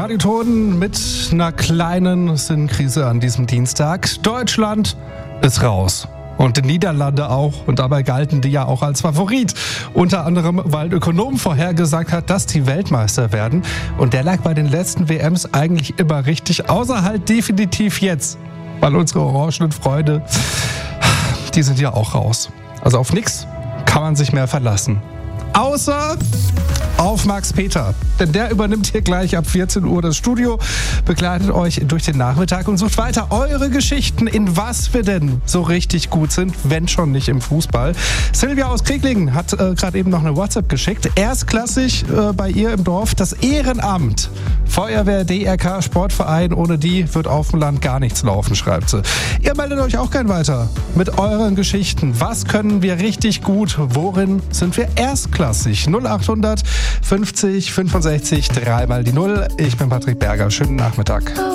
Kommilitonen mit einer kleinen Sinnkrise an diesem Dienstag. Deutschland ist raus. Und die Niederlande auch. Und dabei galten die ja auch als Favorit. Unter anderem, weil ein Ökonom vorhergesagt hat, dass die Weltmeister werden. Und der lag bei den letzten WMs eigentlich immer richtig. Außer halt definitiv jetzt. Weil unsere orangenen Freunde, die sind ja auch raus. Also auf nix kann man sich mehr verlassen. Außer auf Max Peter. Denn der übernimmt hier gleich ab 14 Uhr das Studio, begleitet euch durch den Nachmittag und sucht weiter eure Geschichten, in was wir denn so richtig gut sind, wenn schon nicht im Fußball. Silvia aus Kreglingen hat gerade eben noch eine WhatsApp geschickt. Erstklassig bei ihr im Dorf das Ehrenamt. Feuerwehr, DRK, Sportverein, ohne die wird auf dem Land gar nichts laufen, schreibt sie. Ihr meldet euch auch gern weiter mit euren Geschichten. Was können wir richtig gut? Worin sind wir erstklassig? 0800 50 65 3 mal die 0. Ich bin Patrick Berger. Schönen Nachmittag.